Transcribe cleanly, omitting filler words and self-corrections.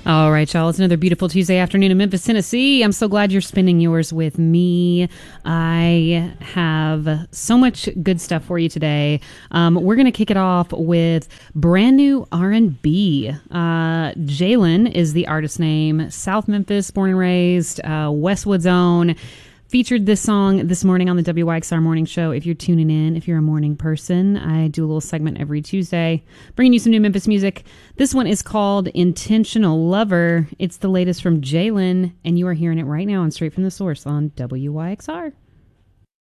All right, y'all. It's another beautiful Tuesday afternoon in Memphis, Tennessee. I'm so glad you're spending yours with me. I have so much good stuff for you today. We're going to kick it off with brand new R&B. Jalen is the artist name. South Memphis, born and raised, Westwood's own. Featured this song this morning on the WYXR Morning Show. If you're tuning in, if you're a morning person, I do a little segment every Tuesday, bringing you some new Memphis music. This one is called Intentional Lover. It's the latest from Jalen, and you are hearing it right now on Straight from the Source on WYXR.